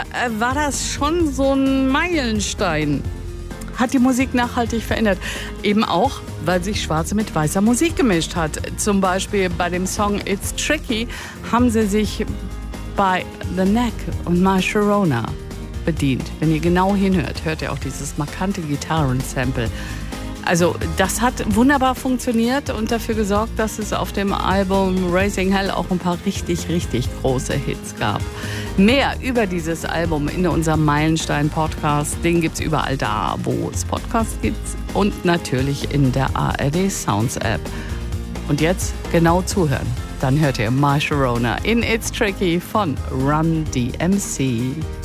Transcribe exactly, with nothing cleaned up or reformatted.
äh, war das schon so ein Meilenstein. Hat die Musik nachhaltig verändert. Eben auch, weil sich schwarze mit weißer Musik gemischt hat. Zum Beispiel bei dem Song It's Tricky haben sie sich bei The Knack und My Sharona bedient. Wenn ihr genau hinhört, hört ihr auch dieses markante Gitarrensample. Also das hat wunderbar funktioniert und dafür gesorgt, dass es auf dem Album Raising Hell auch ein paar richtig, richtig große Hits gab. Mehr über dieses Album in unserem Meilenstein-Podcast, den gibt's überall da, wo es Podcasts gibt und natürlich in der A R D Sounds App. Und jetzt genau zuhören, dann hört ihr My Sharona in It's Tricky von Run D M C.